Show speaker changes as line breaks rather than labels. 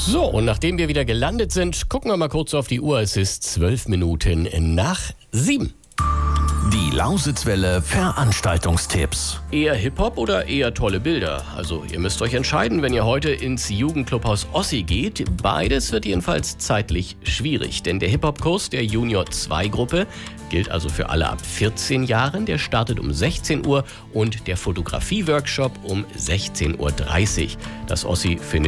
So, und nachdem wir wieder gelandet sind, gucken wir mal kurz auf die Uhr. Es ist 12 Minuten nach 7.
Die Lausitzwelle Veranstaltungstipps.
Eher Hip-Hop oder eher tolle Bilder? Also ihr müsst euch entscheiden, wenn ihr heute ins Jugendclubhaus Ossi geht. Beides wird jedenfalls zeitlich schwierig, denn der Hip-Hop-Kurs der Junior-2-Gruppe gilt also für alle ab 14 Jahren. Der startet um 16 Uhr und der Fotografie-Workshop um 16.30 Uhr. Das Ossi findet